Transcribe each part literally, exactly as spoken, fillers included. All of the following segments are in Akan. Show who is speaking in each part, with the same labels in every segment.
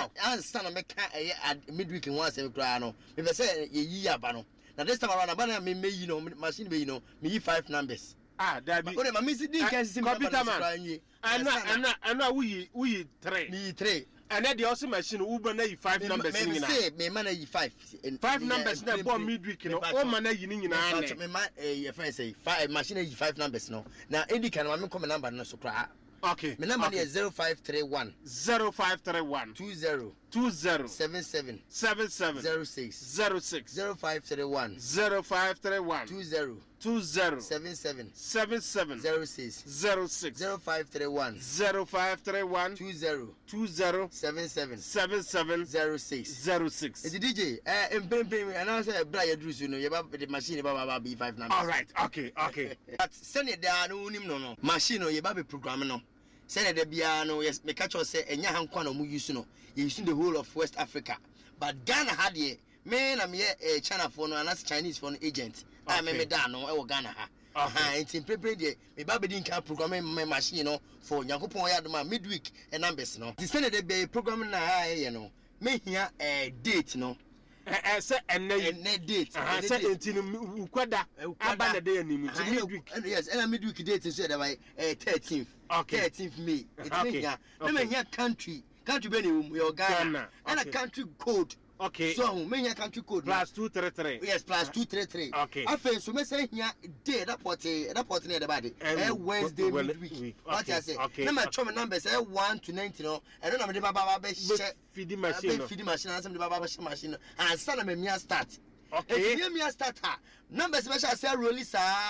Speaker 1: now answer na make midweek one say kra no me be say ye yi aba no na this time around aba na me me you know machine be you know me yi five numbers
Speaker 2: ah that be
Speaker 1: o ma me see din kan see me
Speaker 2: computer man ana ana ana we we three
Speaker 1: me three
Speaker 2: and then the also machine uber na yi five numbers ni
Speaker 1: na me say me man na yi five
Speaker 2: five numbers na born midweek no o man na yi ni nyina na
Speaker 1: me man eh friend say five machine yi five numbers no na edi kan ma me come number no so kra.
Speaker 2: Okay.
Speaker 1: My number okay. is zero five three one
Speaker 2: zero five three one
Speaker 1: two zero
Speaker 2: two zero
Speaker 1: seven seven
Speaker 2: seven seven
Speaker 1: zero six
Speaker 2: zero six
Speaker 1: zero five three one
Speaker 2: zero five three one
Speaker 1: two zero
Speaker 2: two zero
Speaker 1: seven seven
Speaker 2: seven seven
Speaker 1: zero six
Speaker 2: zero six
Speaker 1: zero five three one
Speaker 2: zero five three one
Speaker 1: two zero
Speaker 2: two zero
Speaker 1: seven seven
Speaker 2: seven seven
Speaker 1: zero six
Speaker 2: zero six.
Speaker 1: It's the D J. Eh, implement and I say bra yadrusu you know you have the machine about B five numbers.
Speaker 2: All right. Okay. Okay.
Speaker 1: But send it down no no no machine no you have a program no. Send the biano, yes, me catch us say, and Yahankwana mu use no, you use the whole of West Africa. But Ghana had ye, man, I'm here a China phone and that's Chinese phone agent. I me dano, I will Ghana ha. Aha, it's in prepare me baby didn't can program my machine no for Yankopon Yadma midweek and numbers no. The send the be programming na you know, me here a date no.
Speaker 2: Eh say and
Speaker 1: date.
Speaker 2: Ah say entinu ukwada aba na day anim midweek.
Speaker 1: Yes, and midweek date is said by thirteenth.
Speaker 2: Okay.
Speaker 1: thirteenth May. It's me here. Let me hear country. Country be your Ghana. And a country code.
Speaker 2: Okay.
Speaker 1: So me here country code.
Speaker 2: Plus two three three.
Speaker 1: Yes, plus two three three.
Speaker 2: Okay.
Speaker 1: I feel so me say here day that part that part near the body. Eh Wednesday midweek. What I say? Let me try my numbers eh one to ninety no. I don't know me baba be share
Speaker 2: feeding machine.
Speaker 1: Feeding machine and some the baba share machine. And stand me me start.
Speaker 2: Okay.
Speaker 1: If you me start her. Numbers special say roll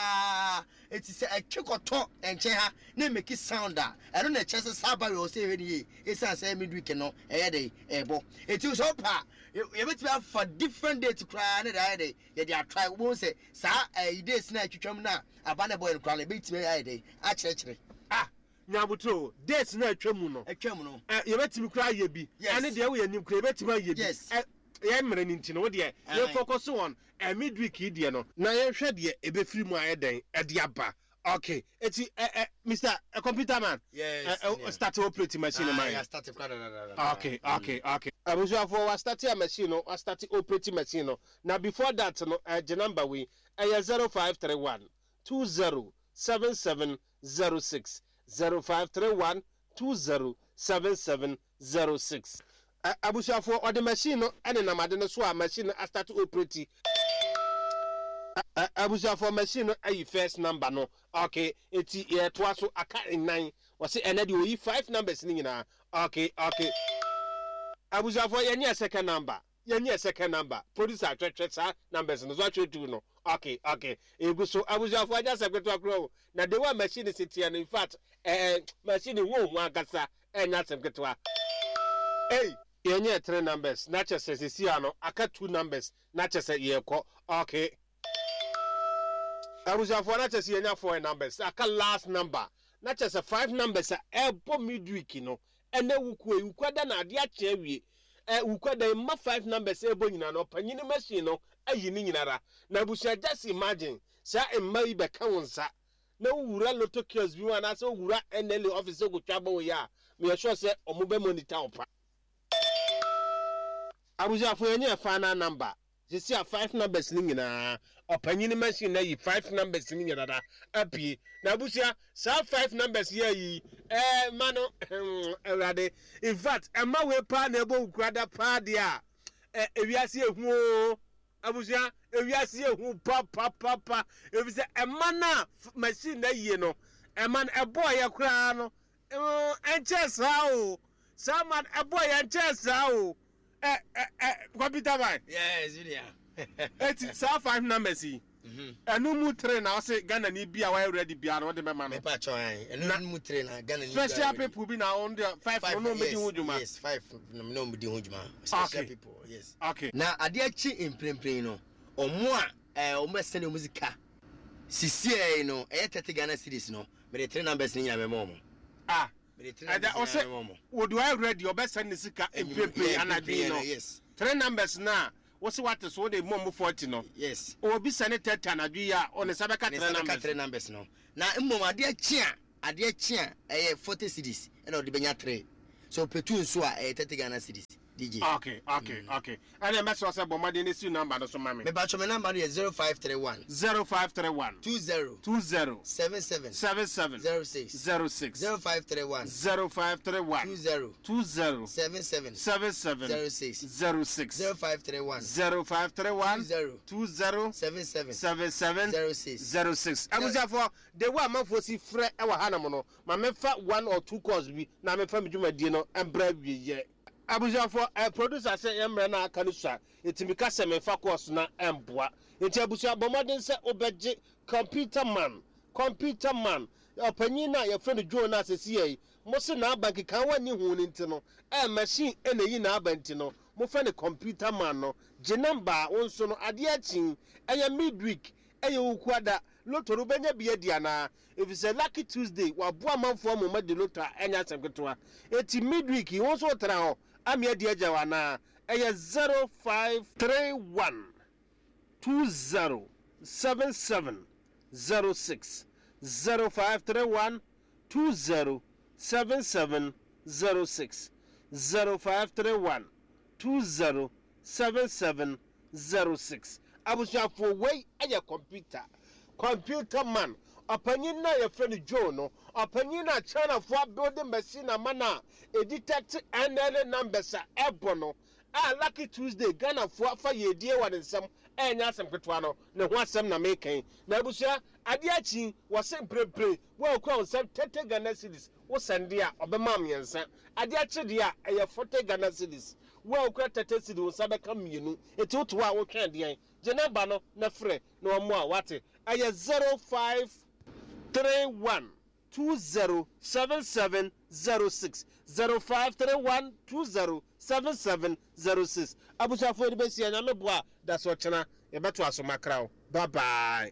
Speaker 1: sa. It is a kick or talk and chair na make it sound that. I don't know chance sabari or say ready. It's say midweek no eh day eh bo. It is up. You bet me for different day to cry na day. You dey try won say sa eh day na twetwam na abana boy cry bit me eh day. A chire
Speaker 2: ah Nyabuto dates na atwam no.
Speaker 1: Atwam no.
Speaker 2: Eh you bet me cry ye bi. Ane dey we anim cry bet me ye bi.
Speaker 1: Yes.
Speaker 2: Yeah, mreniti no de you focus on a midweek de no na ye hwe de e be free mu ayeden e de aba okay eti Mister a computer man
Speaker 1: yes
Speaker 2: uh, uh, start operating machine man
Speaker 1: I start
Speaker 2: okay okay okay abuja for was start a machine no start operating machine no now before that no uh, the number we uh, zero five three one two zero seven seven zero six zero five three one two zero seven seven zero six. Abuja for or the machine no ene na made no so a machine a start operate Abuja for machine ayi first number no okay eti e to aso aka nine we say ene de oyi five numbers ni nyina okay okay Abuja for ye second number ye nye second number producer twetwe sa numbers no so atwetu no okay okay egu so Abuja for aja sekwetu akro na the one machine sit here in fact eh machine wo hu agasa enya sekwetu a hey yenye three numbers na chese sisi ano aka two numbers na chese yeko okay Abuja for na chese yenya four numbers aka last number na chese five numbers a ebo midweek no ene wuku e wukwada na ade a che wie eh wukwada ma five numbers ebo nyina no panyini machine no ayi ni nyinara na Abuja just imagine sa emma yi be ka wonsa na wura lotto kios bi wana so wura N L A office go twaba wo ya me sure say omobe monitor opa Abuja for any final number. You see a five numbers ning na opanyini machine na yi five numbers ning na apie. Na Abuja sa five numbers here yi eh mano erade. In fact, emma we pa na ebo ukrada pa dia. Eh ewiase ehu o. Abuja ewiase ehu pa pa pa pa. Ebi say emma na machine na yi no. Emma e boy ya kra no. Eh enche sa o. Sa man e boy enche sa o. Eh eh eh computer man.
Speaker 1: Yes, Julia.
Speaker 2: It's so five numbers yi. Mhm. Enu mu three na say Ghana ni bia wa ready bia no de mema no.
Speaker 1: Me pa cho an. Enu mu three na Ghana ni.
Speaker 2: Special people be na on the five no me di hujuma.
Speaker 1: Yes, five no me di hujuma. Special people, yes.
Speaker 2: Okay.
Speaker 1: Na ade achi imprempren no. Omo a eh omo send musica. Sisi e no e thirty Ghana series no. Me the three numbers ni nya me mo.
Speaker 2: Ah. And also, would I read your best and Nisika and Pimpy and Adino? Yes. Three numbers now. What's what is what they more forty no?
Speaker 1: Yes.
Speaker 2: Or be senated Tanadia on a Sabaka
Speaker 1: three numbers no. Now, Moma, dear Chia, a dear Chia, a forty cities, and all the Benya three. So, Petun Swa, a thirty Ghana cities. D J.
Speaker 2: Okay, okay, mm. okay. And the message was about my dinner number, so mammy.
Speaker 1: My batch number is zero five three one
Speaker 2: zero five three one
Speaker 1: two zero
Speaker 2: two zero
Speaker 1: seven seven
Speaker 2: seven seven
Speaker 1: zero six
Speaker 2: zero six
Speaker 1: zero five three one
Speaker 2: zero five three one
Speaker 1: two zero
Speaker 2: two zero
Speaker 1: seven seven
Speaker 2: seven seven
Speaker 1: zero six
Speaker 2: zero six
Speaker 1: zero five three one
Speaker 2: zero five three one
Speaker 1: two zero
Speaker 2: two zero
Speaker 1: seven seven
Speaker 2: seven seven
Speaker 1: zero six
Speaker 2: zero six. I was therefore the one man for see free our hanamono. My men fat one or two cause be na me family juma dino and brave ye. Abuja for a producer say emrena kanusa etimika se me fa course na emboa enti abuja bomoden se obeje computer man computer man opanyin na your friend Joe na se sie mo se na bank kan wani hu ni ntino e machine e na yi na abanti no mo fa ne computer man no je number wonso no ade achin eye midweek eye ukuada lotoro benya bia dia na if it's a lucky Tuesday wa bo amanfo mo ma de lotto enya semketoa eti midweek wonso tra ho amia dia jawana eye zero five three one two zero seven seven zero six zero five three one two zero seven seven zero six zero five three one two zero seven seven zero six. Abusia for way aya computer computer man opanyin na your friend Joe no opanyin na China for building machine amana e detect N L numbers a ebono a lucky Tuesday Ghana for fa ye die wa nsem enya asem ketwa no ne ho asem na mekan na abusia ade achi wo se prepre wo kwa nsem thirty Ghana cedis wo sende a obema miensa ade achi de a eye forty Ghana cedis wo kwa thirty cedis wo sabeka mienu eti oto a wo twa de jenaba no na frɛ na omo a wate eye zero five three one two zero seven seven zero six zero five three one two zero seven seven zero six. Abuja for the best year, no boa, that's what China, a better as my crowd. Bye bye.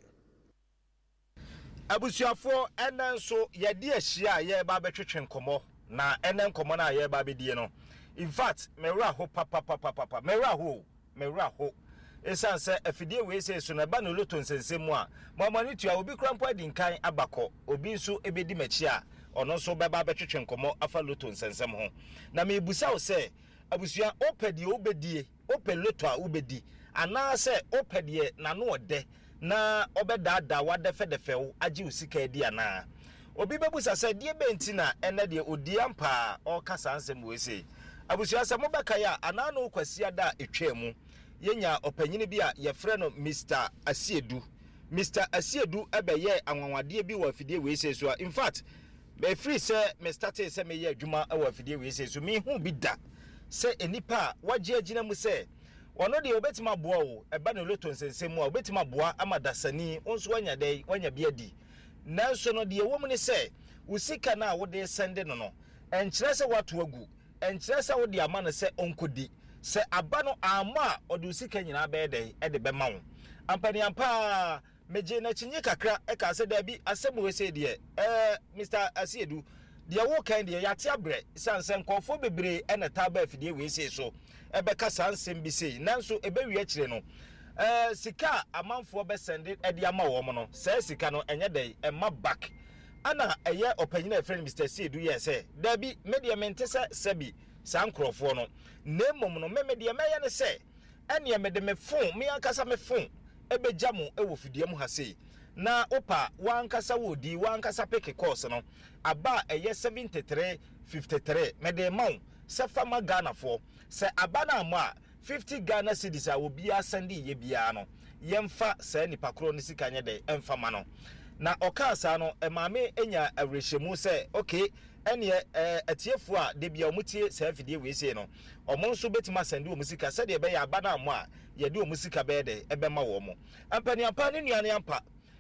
Speaker 3: Abuja for and then so ya dear Shia, ye baby chicken como, na and then common ye baby diano. In fact, Mera ho papa papa papa, Mera ho, Mera ho. Esan se afidie we se so na ba no loto nsensemu a mamani tua obi krampo adinkan abakọ obi nso ebedi machi a ono nso beba betwetwe nkomo afa loto nsensem ho na me busa wo se abusua opedi obedie ope loto a obedi ana se opedie na no ode na obedada wade fedefe agi usika edi ana obi bebusa se die benti na ene de odi ampa o kasa nsem we se abusua se mobeka ya ana no kwasi ada etwemu yenya opanyini bi a yefre no Mister Asiedu Mister Asiedu ebeye anwanwade bi wa fidie we se so in fact be free say me start say me ye adwuma wa fidie we se so me hu bi da say enipa wagye agina mu say ono de obetima boa wo eba no loto nsensemu a obetima boa amadasani onso wanya dai wanya bia di nanso no de wo mu ne say usika na wo de sende no no enkyere say wato agu enkyere say wo de ama no say onkodi se abano ama odusika nyina bede e de bema wo ampani ampa meje na chinyi kakra e ka se da bi asem we se de eh Mister Asiedu de wo kan de yate abre sansen kofo bebre e na taba afidie we se so e be ka sansem bi sei nanso e be wi akire no eh sika amanfo be sende e de ama wo mo no se sika no enye de e ma back ana eye opanyina friend Mister Asiedu ye se da bi media mentese sebi san krofo no nemom no meme de meye ne se ene me de me fon me ankasa me fon ebeja mo ewo fidie mu ha sei na opa wankasa wodi wankasa peke course no aba eye seventy-three fifty-three me de maw se fama Ghana fo se aba na ma fifty Ghana cedis a obi asende ye bia no yemfa se nipa kro ne sika nye de emfa ma no na okasa no emame enya awrehemu se okay ene eh atiefo a de bia omutie sa afidie we sei no omo nso betima sende o musika se de be ya aba na mo a ye de o musika be de ebe ma wo mo ampani ampa ne nuane ampa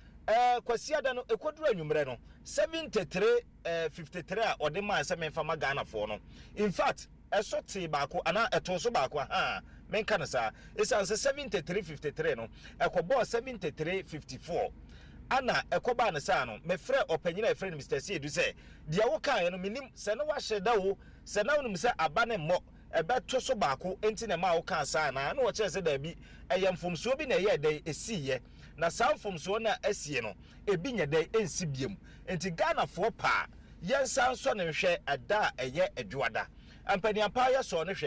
Speaker 3: eh kwasi ada no ekoduru anwumre no seventy-three fifty-three a ode ma se menfa ma Ghana fo no in fact eso te baako ana eto so baako ha menka na sa esan se seventy-three fifty-three no ekobo seventy-three fifty-four ana ekoba na sa no me frɛ opanyina e frɛ Mister Asiedu sɛ dia wo kan no minim sɛ no wa hyeda wo sɛ na wonum sɛ aba ne mmɔ ebeto so baako enti na ma wo kan sa na na wo kyerɛ sɛ da bi ɛyɛ mfomso bi na ɛyɛ dɛ esiye na sa mfomso na asie no ebi nya dɛ ensi biem enti Ghana fo pa yensa nso ne hwɛ ada ɛyɛ adwuada ampani ampa yɛ so ne hwɛ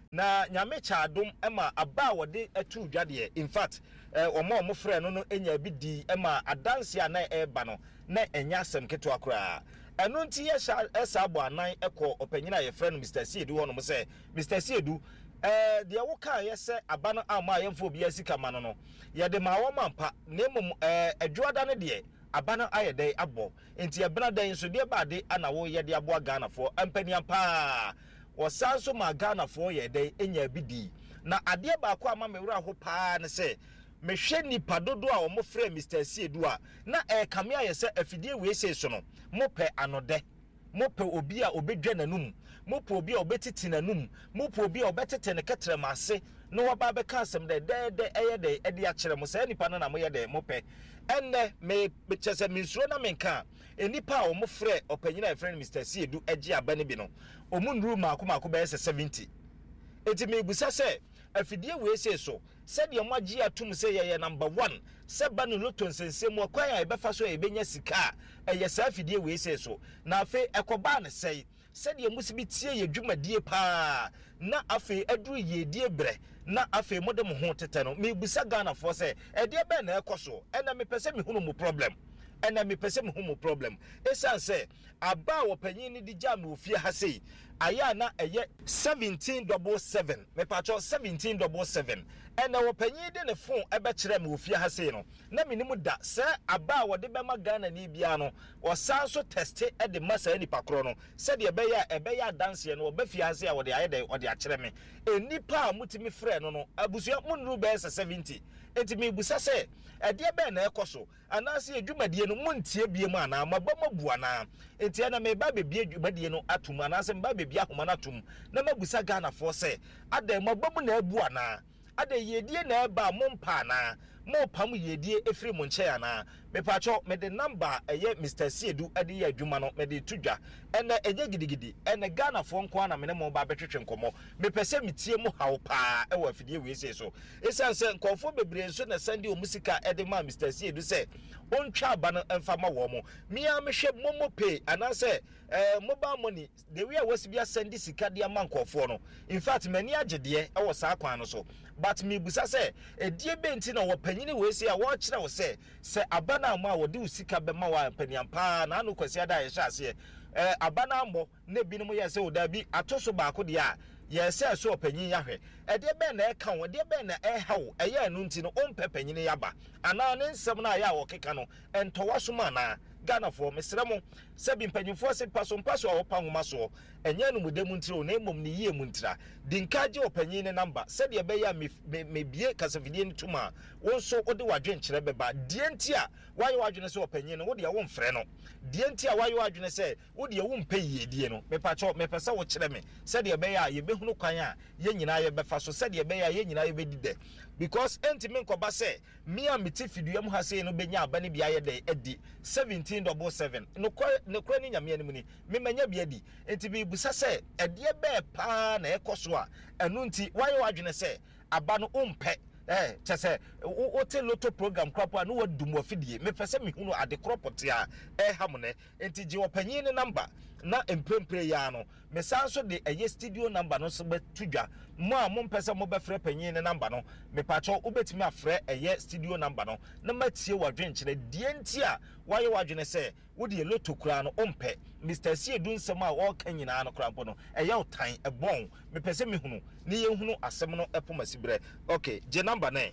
Speaker 3: na nyame cha adom ema aba wode etu dwade in fact omo omo frɛ no no enya bi di ema adanse a na eba no na enya asɛm keto akora eno nti ye esa abo anan ekɔ opanyina ye frɛ no Mister Siedu hono mo sɛ Mister Siedu eh de wo ka ye sɛ aba no ama ye mfo bi asika ma no no ye de ma wo mampa na emum eh adwoada ne de aba no ayɛdɛ abɔ nti ebena dan so de ba de ana wo ye de aboa Ghana fo ampania pa wɔsan so ma Ghana fo yɛdɛ enya bi di na adeɛ baako ama me wura ho pa ne sɛ mehwɛ nipa dodo a wɔn frɛ Mister Siedu a na eh kame ayɛ sɛ afidie we sei so no mo pɛ anode mo pɛ obi a obedwa nanum mo pɛ obi a obetiti nanum mo pɛ obi a obetete ne ketere maase no waba be ka asɛm dɛ dɛ dɛ ɛyɛ dɛ ɛde akyerɛ mo sɛ nipa no na mo yɛ dɛ mo pɛ ɛnɛ me kyɛ sɛ minsuro na menka enipa a wɔn frɛ ɔpanyina efrɛ Mister Siedu agye aba ne bi no omu nuru maako maako bɛyɛ sɛ seventy enti me busa sɛ afidie we sei so sɛdeɛ mo agye atum sɛ yɛyɛ number one sɛ ba no loto nsensem mu kwan a ɛbɛfa so ɛbɛnya sika ɛyɛ saa afidie we sei so na afei ɛkɔba ne sɛe sɛdeɛ mo sibi tie yɛ dwumadie paa na afei aduru yɛdie brɛ na afei mo de mo ho tete no me busa Ghana fo sɛ ɛdeɛ bɛ na ɛkɔ so ɛna me pɛ sɛ me hunu mo problem ɛna me pɛ sɛ me hunu mo problem esan sɛ aba wɔ panyin ni di jam no ofie ha sei aya na ɛyɛ seventeen double seven me patcho seventeen double seven ɛna wɔ panyin de ne phone ɛbɛkyerɛ me ofie ha sei no na me nim da sɛ aba wɔ de bɛma Ghana ni bia no wɔsan so test ɛde masa nipa kro no sɛ de ɛbɛyɛ ɛbɛyɛ adanse no wɔbɛfie ha sei a wɔde ayɛ de wɔde akyerɛ me enipa a mutimi frɛ no no abusua munuru bɛyɛ seventy enti me busa sɛ ɛdeɛ bɛ na ɛkɔ so anase adwumadie no muntie bie mu ana mabɔ mabu ana enti ana me ba bebie adwumadie no atum anase me ba bebie ahoma no atum na mabusa Ghana fo sɛ ada mabɔ mu na abu ana ada yedie na ɛba mompa ana mo pam yedie efiri mo nkyɛ ana me pacho me de number ɛyɛ Mister Siedu ade yɛ adwuma no me de tudwa ɛna ɛnyɛ gidigidi ɛna Ghana fo nko ana me ne mo ba betwetwe nkomo me pɛsɛ metie mu haw paa ɛwɔ afidie we sei so esan sɛ nkɔfo bebre nso na sande o musika ɛde ma Mister Siedu sɛ ontwa aba no ɛmfa ma wɔ mo mia me hwɛ momo pay anasɛ eh mobile money the way was bia send sika de ama nkɔfo no in fact mani agyedeɛ ɛwɔ saa kwan no so but me busa sɛ edie benti na wɔ panyini we sei a wɔ kyerɛ wo sɛ sɛ aba na ma wɔ de usika be ma wa paniam pa na no kwasi ada yɛ hyɛ eh aba na mbɔ na binom yɛ sɛ oda bi atoso baako de a yɛ sɛ so panyin yahwɛ ɛde bɛ na ɛka wo de bɛ na ɛhaw ɛyɛ no nti no ompɛ panyini yaba ana ne nsɛm na ya wɔ keka no ɛntɔwa so ma na Ghana for mesrɛ mo sɛ bi mpanyinfo se paso mpaso a wɔpa nwoma so ɛnyɛ no mudemu ntiro na emom ne yie mu ntira dinka gye opanyin ne number sɛ de bɛyɛ me me bie kasafidie ntuma won so ode wadwen kyerɛ bɛba die nti a wayɛ wadwene sɛ opanyin no wode ya wo mfrɛ no die nti a wayɛ wadwene sɛ wode ya wo mpɛ yiedie no me pacho me pɛ sɛ wo kyerɛ me sɛ de bɛyɛ a yɛbɛhunu kwan a yɛ nyinaa yɛ bɛfa so sɛ de bɛyɛ a yɛ nyinaa yɛ bɛdi dɛ because enti me nkɔba sɛ me a meti fiduam ha sei no bɛnya aba ne bia yɛ dɛ adi seventeen double seven no kwa ne kwa ni nyame anim ni me manya bia di enti bi busa sɛ ɛdeɛ bɛɛ paa na ɛkɔ so a ɛno nti wayɛ wadwene sɛ aba no ompɛ eh kyese o te loto program krapo no wadum afidie me pese me hunu ade kropote a eh hamne enti je opanyin ne number na emprempre ya no me sanso de eye studio number no so betudwa mo a mo pese mo befre panyin ne number no me pacho obetimi afre eye studio number no na matie wadwen kire die nti a waye wadwene se wodi loto kura no ompe Mister Siedu nsem a wo kan nyina no krampo no eye otan ebon me pese me hunu ni ye hunu asem no epomasibre okay je number nine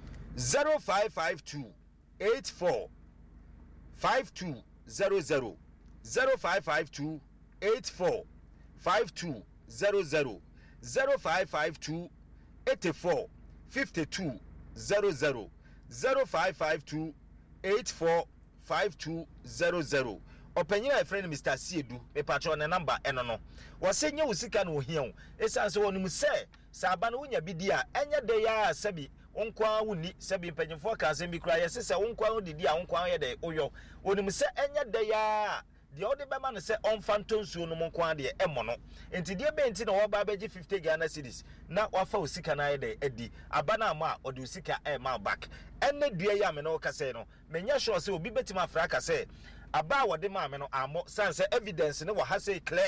Speaker 3: zero five five two eight four five two zero zero zero five five two eight four five two zero zero zero five five two eight four five two zero zero zero five five two eight four five two zero zero opanyina friend Mister Siedu me patro ne number eno no wo se nya usika no ohia esan se wonum se saba no wonya bidi a enya de ya sabi wonkwa woni sabi mpanyimfo ka asem bi kra ye se se wonkwa odidi a wonkwa ye de oyo wonum se enya de ya de ode bema no se onfanto nsuo no monkwa de emo no enti de be enti na wo ba beji fifty Ghana cedis na wafa usika na ye de edi abana ma ode usika e ma back enne dua ya me no ka se no menya sure se obi betima afra ka se aba wode ma me no amo sanse evidence ne wo ha say clear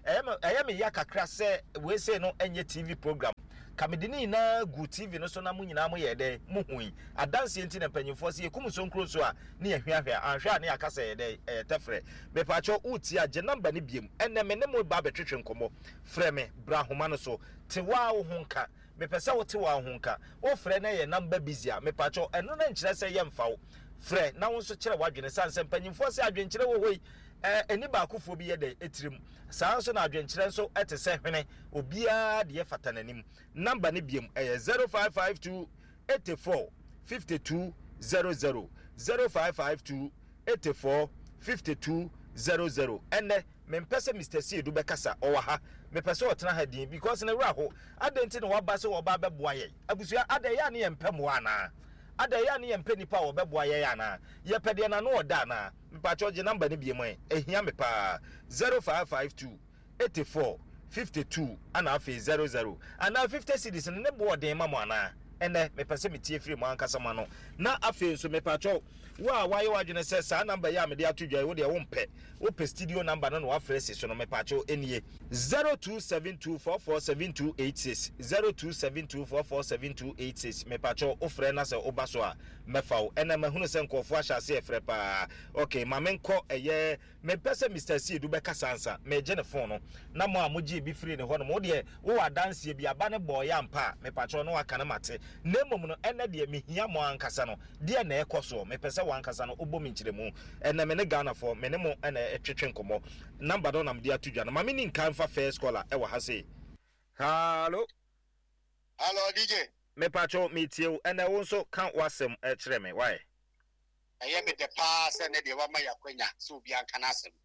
Speaker 3: I am a yakakra say we say no any T V program. Kamedini na good T V no so na mu nyina mo ye de mu hui. Adanse enti na panyimfo se yekum so nkro so a ne yehwe ahwe anhwe ne yakasa ye de eh tefre. Me pacho uti a je number ne biem. Enne me ne mo ba betwetwe nkomo. Frɛ me bra homa no so. Te wa wo honka. Me pese wo te wa honka. Wo frɛ na ye number busy a me pacho eno na nkyerɛ se ye mfa wo. Frɛ na wo so kyerɛ wadwene sanse panyimfo se adwenkyerɛ wo hoi. Eh eni ba akufo bi ye de etirim saa nso na adwenkyerɛ nso ete se hwene obia de fata nanim number ne biem eh zero five five two eight four five two zero zero zero five five two eight four five two zero zero ene me mpese Mister C do bekasa owa ha me pese otena ha din because na wura ho adenti na waba se woba beboa ye abusua adaya ne yempem wa na adaya ne yempe nipa wo beboa ye ya na ye pede na no oda na mpacho je number ne biem ehia me pa zero five five two eight four five two ana afi zero zero ana fifty cedis ne bo den ma mo ana ene me pese me tie free mo ankasa ma no na afi so me pacho wa wa ye wadwene se sa number ya me de atodwa wo de wo mpe wo pe studio number no no wa frese so no me pacho enie zero two seven two four four seven two eight six zero two seven two four four seven two eight six me pacho o frɛ na se oba so a mefa wo ene ma hunu se nkofo ahya se frɛ pa okay ma menko eye me pese Mister C do beka sansa me je ne phone no na mo a mo gi bi free ne ho no mo de wo adanse bi aba ne boy ampa me pacho no aka na mate na emom no ene de me hia mo ankasa no de na ekoso me pese wankasa no obo minkyeremu ene me ne Ghana for me ne mo ene etwetwe nkomo number don am dia tudwa no ma me ni nkan fa first caller e wa ha say hello
Speaker 4: hello D J
Speaker 3: me pacho me tie wo ene wo so kan wasem e kire me why
Speaker 4: aye me de pass ene de wa ma yakwanya so bi anka na asem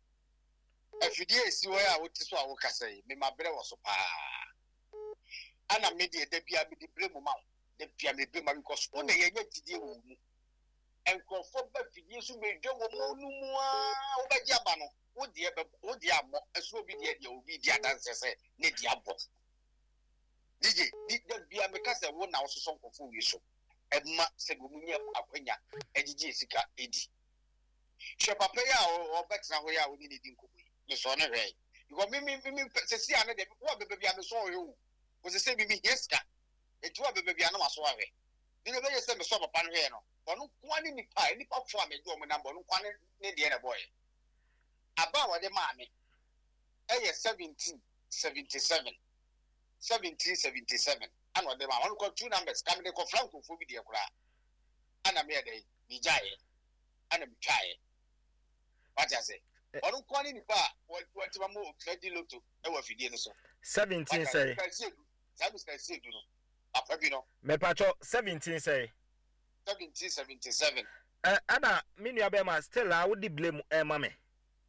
Speaker 4: afidie esi wo ya wo ti so a wo kasa yi me mabre wo so pa ana me de de bia me de bre mu ma de bia me bre ma because wo na ye nya tidie wo mu enkrofo ba fidie so me dwo wo mu nu a wo ba gi aba no wo de e wo de amo eso obi de de obi de adanse se ne de abo D J de bia me kasa wo na wo so nkofo wi so emma se go mu nya akwanya ejiji esika edi hwe papa ya o betra ho ya wo ni di nkomo me so na hwe because me me me se si ane de wo bebe bia me so hwe wo wo se se bi mi yeska etu wo bebe bia na maso hwe ni le be se me so papa no hwe no onu kwani ni pa ni pa fo me do mo na bo onu kwani ne de na boy aba wo de ma me eye seventeen seventy-seven seventeen seventy-seven ano de ma onu ko two numbers kam de ko franco fo bi de kura ana me de ni jaye ana mi twaye what I say onu kwani ni pa wo ti ma mo credit lotto e wa fidie no so
Speaker 3: seventeen say
Speaker 4: that is can see do no apa bi no
Speaker 3: me pacho seventeen say
Speaker 4: seventeen seventy-seven
Speaker 3: eh ana me nua be ma still a wo di blame e ma me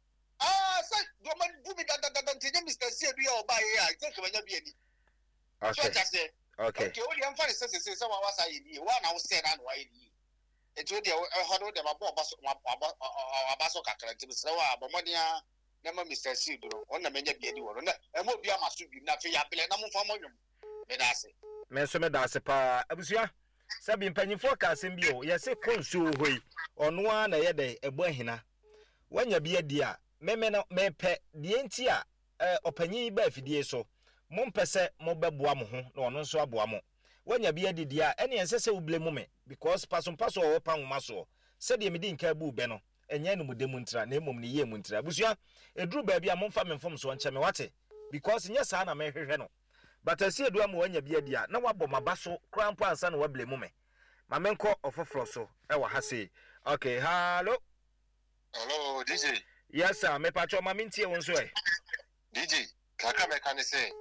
Speaker 4: ah say do man do me that that that Mister C do ya oba here I think we nya bi ani
Speaker 3: okay
Speaker 4: okay
Speaker 3: okay
Speaker 4: o di am fa say say say wa wa say ni wa na wo say na no wa ni eto de ho do de ma bo ba so ba so kakra ti say wa bo modia na ma Mister C do no na me nya bi ani wo no na e mo bi amaso bi na fe ya bele na mo fa mo nwum me da se
Speaker 3: me so me da se pa abusua sabi mpanyimfo ka asem bi o ye se konsu hoi ono a na ye de ebo ahina wanya bi adi a meme na mepe de enti a opanyin ba afidie so mo mpese mo beboa mo ho na ono nso aboa mo wanya bi adi dia ene ensese wo blame me because paso paso wo pa nwoma so se de medi nka bu be no enye no mudemu ntra na emom ne ye mu ntra abusua eduru ba bia mo mfa memfom so nche me wate because nye saa na mehwehwe no but asi edu am wanya bi adi a na wabɔ mabaso krampo ansa na wablemu me ma menko ofoforo so e wa ha sei okay hello
Speaker 4: hello D J
Speaker 3: yes sir me pacho ma mintie won so e
Speaker 4: D J kaka me kan say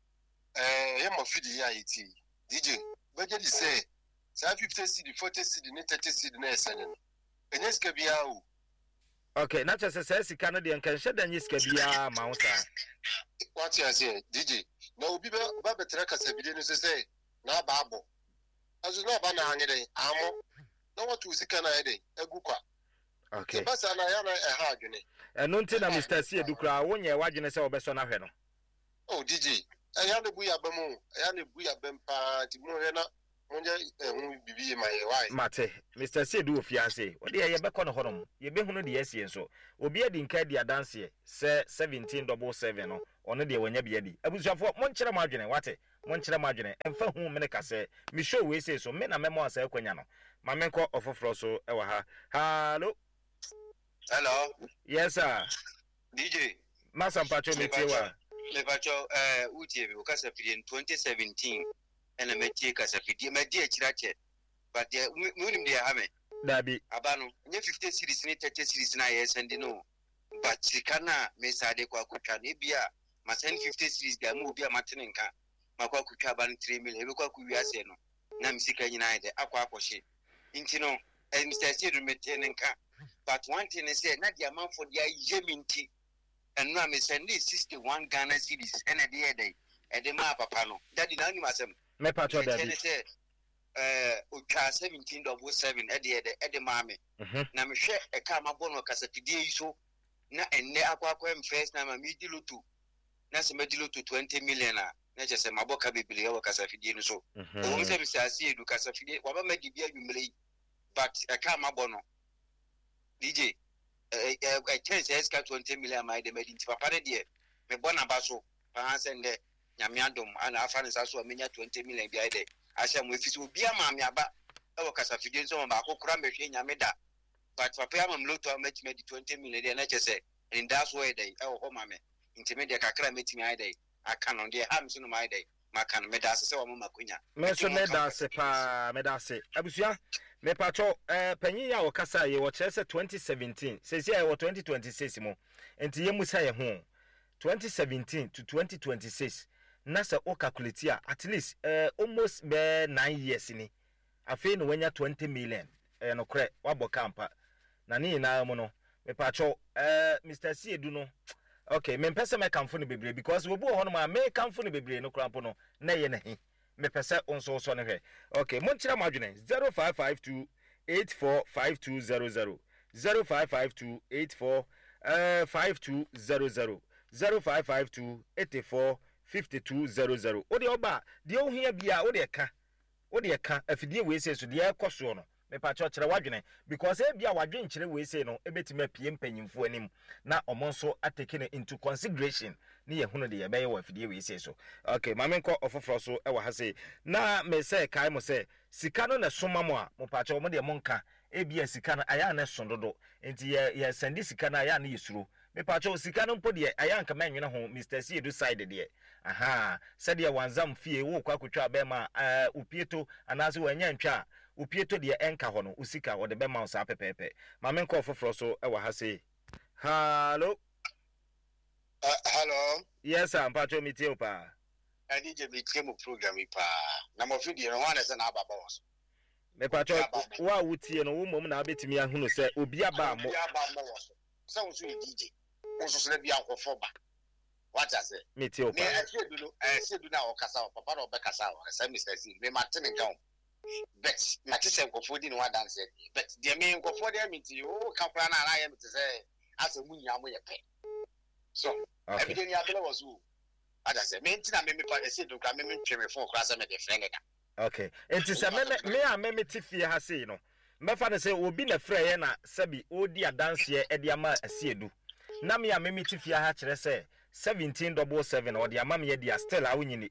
Speaker 4: eh ye mo fidi ya yiti D J beje di say fifty C D forty C D thirty C D na esene no enye sika bia o
Speaker 3: okay na chese say sika no de nkan hye da nye sika bia ma wo sa
Speaker 4: what you say D J na obi ba betra kasa bidie no say na ba abo azu na ba na anye den amo na watu sika na ede egu kwa
Speaker 3: okay
Speaker 4: basa na ya na e ha adwene
Speaker 3: eno nti na Mister C edukura wonye wadwene se obeso na hwe no
Speaker 4: oh D J e ya ne bu ya bam e ya ne bu ya bam pa ti mo he na monje ehun bibi ma ye why
Speaker 3: mate Mister C edu ofiase odi ye beko no honom ye behunu de yesie nso obi adi nka di adanse se seventeen double seven no ɔno deɛ wɔnya bia di abusuafo monkyerɛ mo adwene wate monkyerɛ mo adwene ɛmfa hu me ne kasɛ me show we say so me na mɛmo asa akwanya no ma menkɔ ɔfoforɔ so ɛwɔ ha hallo
Speaker 4: hello
Speaker 3: yes sir
Speaker 4: D J
Speaker 3: masa mpacho metie wa
Speaker 4: me pacho eh utie bi okasa fidie twenty seventeen ena metie kasa fidie madi akirache but munim dia ha me
Speaker 3: dabi
Speaker 4: aba no nye fifty series ni thirty series na ye send no but sikana me sade kwa kutwa ne bia ma send fifty series da mu bia matene nka makwa kutwa ba no three million ebe kwa kuwi ase no na misika nyina ide akwa akɔhye nti no eh Mister Sedu metie nka but one thing is say na dia man for dia yeminti and now me send sixty-one Ghana cedis and a day day and the map papa no daddy na nim asem
Speaker 3: me pacho dabi
Speaker 4: eh o twa seventeen double seven e de e de maame na me hwe e ka ma bono kasafidie yi so na enne akwa akwa first na ma mi di lotu na se me di lotu twenty million a na je se maboka bebele e wo kasafidie no so o mo se mi sase edu kasafidie wa ba ma di bia nwumle but e ka ma bono D J eh eh chance S K twenty million my de medinti papa de de me bona ba so pa sende nyame adom ana afa ne saso amenya twenty million bia de ahia mo efisi obi ama me aba e wo kasafidie nso ma akokora mehwe nyame da but papa ya mam loto ameti me di twenty million de na chese and that's why they e wo ma me ntime de kakra meti me ai de aka no de ham so no mai de maka no me da se wo ma makunya
Speaker 3: me so me da se pa me da se abusua me pacho eh panyin ya wokasa ye wo kyerɛ twenty seventeen sesi ya wo twenty twenty-six mo enti ye musa ye ho twenty seventeen to twenty twenty-six na se o calculate a at least eh almost be nine years ni afei no wanya twenty million eh no kre wabɔ kampa na ne nyinaa mo no me pacho eh Mister Siedu no okay me mpese me kamfo no bebre because we bu ho no ma me kamfo no bebre no krampo no na ye na he me pese onso so ne hwe okay monchira madwene zero five five two eight four five two zero zero zero five five two eight four five two zero zero zero five five two eight four five two zero zero odi oba de ohia bia odi eka odi eka afidie we say so de ekoso no me pa cho kire wadwene because e bia wadwen kire we say no ebetime apie mpanyimfo anim na omonso atake ne into consideration ni ye hunu de ye beye wa afidie we say so okay ma menko ofoforo so e wa ha say na me say kai mo say sika no na soma mo a mo pa cho mo de mo nka e bia sika na aya na sondodo enti ye ye send sika na aya na yesuro me pa cho sika no mpo de aya nka manwene ho Mister Siedu side de aha said ye wanzam fie wo kwa kotwa be ma upieto anase wanya ntwa upieto de enka ho no usika wo de be ma usa pepepe ma men ko foforo so e wa ha say hello
Speaker 4: uh, hello
Speaker 3: yes sir mpacho metie pa
Speaker 4: I D J metie mo program pa na mo video no wan se na ababa wo
Speaker 3: me pacho wa wutie no wo mom na abetimi ahunu se obi aba mo
Speaker 4: obi aba mo wo so so so D J wo so so na bia nkofo ba what I say
Speaker 3: metie pa
Speaker 4: me I say do no I say do na o kasa papa no be kasa o say Mister C me matene nkan bet na ti se nkofo di no wa dance bet de me nkofo de amiti o kakura na na ya miti say asa munya mo ye pe so every day ni abele was who I say me ntina me me pa say do kra me me ntwe me phone kra say me de friend da
Speaker 3: okay enti se me me a me me ti fie ha sei no me fa ne say obi na frɛ ye na sabi odi adanse e de ama Asiedu na me a me me ti fie ha kyerɛ say seventeen double seven or the amam ye dia still a wunyini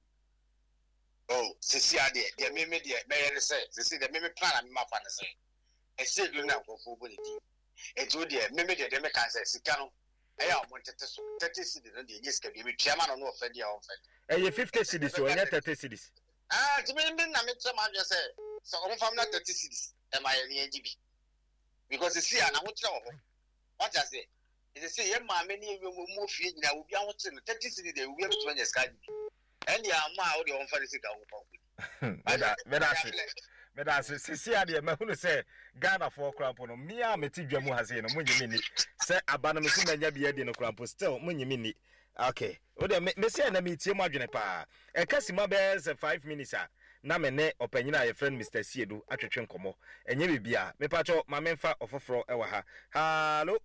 Speaker 4: oh sisi ade dia me me dia me ye say sisi dia me me plan me ma fa ne say Asiedu na nkofo bo ne di eto dia me me dia de me kan say sika no eya o montete so thirty cedis no dia nyesika bi me tuama no no ofedi a ofedi
Speaker 3: eh fifty cedis o nya thirty cedis
Speaker 4: ah ti me me na me tuama je say so o fam na thirty cedis e ma ye ni G B because sisi ana ho tire ho what I say it say ye ma me ni mo fie nyina obi a ho tire thirty cedis de obi a betu anya ska and ya ma o de on fa de sika ho fa
Speaker 3: meda meda meda sisi ade ma hunu say Ghana for krampo no me a meti dwamu ha say no munyimi ni say aba no me so manya bia de no krampo still munyimi ni okay o de me say na me tie mu adwene pa e kasima be five minutes a na me ne opanyina ye friend Mister Siedu atwetwe nkomo enye bibia me pacho ma memfa ofoforo e wa ha hello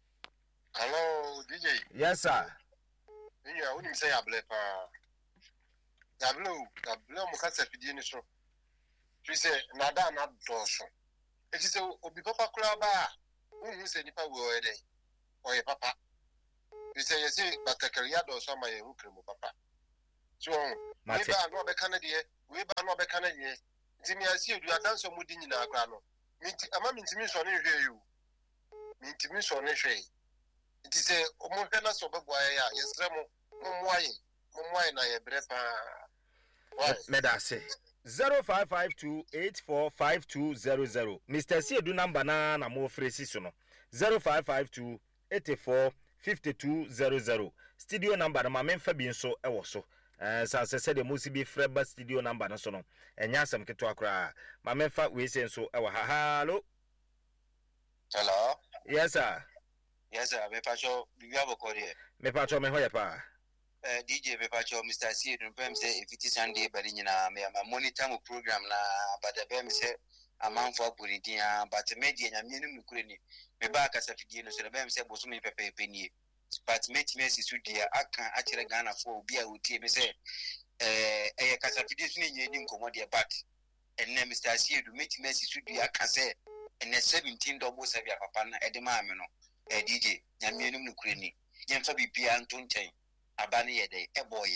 Speaker 4: hello D J
Speaker 3: yes sir
Speaker 4: yeah we say able pa able able mo ka se fidie ni so we say na da na do so e say obi papa kula ba unu se nipa we o dey o ye papa
Speaker 5: You say you see Batakaria or some my Ukraine papa. So we
Speaker 3: Mate.
Speaker 5: ba no be Canada, we ba no be Canada. Timi I see you are dance some mudi na grano. Minti ama mintimi so ne hwe you. Mintimi so ne hwe. It is a omo hwe na so be boy ya. Yesre mo mo moye. Mo moye na ye bre pa. Why?
Speaker 3: Medase. zero five five two eight four five two zero zero. Mister Siedu number na na mo fresi so no. zero five five two eight four five two zero zero. Studio number na ma memfa bi nso e wo so. Eh sa se se de mo si bi freba studio number no so no. Enya asem keto akra. Ma memfa we se nso e wo ha. Hello.
Speaker 4: Hello.
Speaker 3: Yes sir.
Speaker 4: Yes sir, me pacho bibia bokori.
Speaker 3: Me pacho me hoye pa.
Speaker 4: Eh D J me pacho Mister C dum say if it is Sunday bari nyina me ma monitor mo program na but the bem say amanfo aburidia but media nyame nim nukure ni me ba kasa fidie no so the bem say boso me pepepe ni but meti me sisu dia aka a kire Ghana for obi a otie me say eh eh kasa fidie so ni nyedi nkomo dia but enne Mister C do meti me sisu dia aka say enne seventeen double seven papa na edema me no eh D J nyame nim nukure ni yemfa bibia ntonten abani yede eboye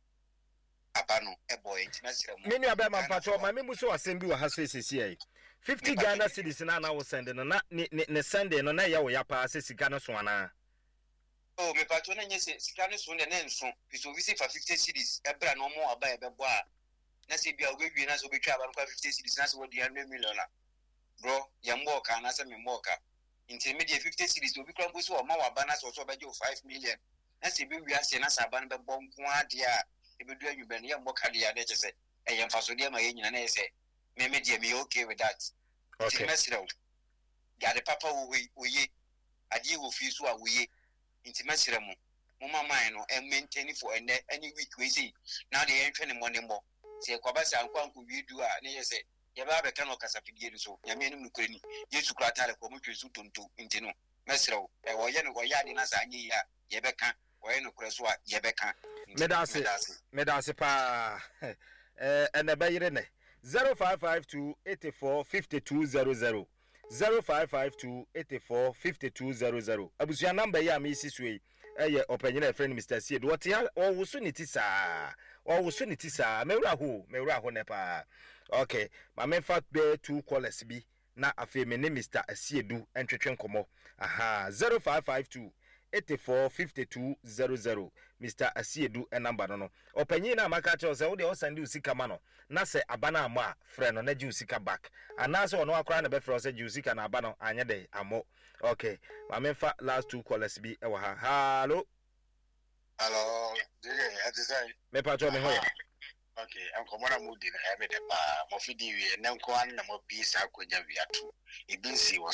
Speaker 4: abano eboye tinasira mu
Speaker 3: Menu abema mpacho ma memu so asem bi wa ha so esisi ai fifty Ghana cedis na na wo send no na ne ne send no na ya wo ya pa se sika no so ana
Speaker 4: oh me pacho na nyese sika no so ne na nso piso visi fa fifty cedis ebra no mo aba ebebo a na se bia ogwe na so betwa aba no kwa fifty cedis na so wo one hundred million la bro ya mbo ka na se me mbo ka intermediate fifty cedis obi kwa mbo so o ma wa ba na so so beje five million na se bi wi ase na saban be bom ko ade a ebedu anwube ne yambo kade ya de chese eyem faso de ma ye nyina na ese me me de me okay with that
Speaker 3: okay
Speaker 4: intimesiro ya de papa wo wo ye ade wo fi so a wo ye intimesiro mu mo mama no e maintain for any any week we see now the entry ne money mo se kwaba se ankwa anko wi du a ne yese ye ba be kan o kasa fidie so nyame nim nukuri ni yesu kura tare ko mo twesu tonto intino mesiro e wo ye no wo ya de na sa anyi ya ye be kan Why no Cresswa Yebeka?
Speaker 3: Medasi, Medasi pa eh and the bayre zero five five two eight four five two zero zero zero five five two eight four five two zero zero. Abusia number ya me siswe eh opinion a friend Mister C. What ya or wusuniti sa or wusuniti sa mewra ho mewra ho nepa. Okay, my men fat be two callers bi na afi me ne Mister Asiedu entwetwe nkomo. Aha zero five five two eight four five two zero zero. Mister Asiedu e number no no opanyi na maka che se wo de o send usika ma no na se abana amo a frɛ no na ji usika back ana se ono akora na be frɛ o se ji usika na abana anya de amo. Okay ma memfa last two callers bi e wa ha. Hello
Speaker 5: Hello, D J, at the side.
Speaker 3: me patro me hoya.
Speaker 5: Okay, I'm coming to Moody. I have a mo fidi we na nko an na mo bi sa ko nya wi atu. E bi nsi wo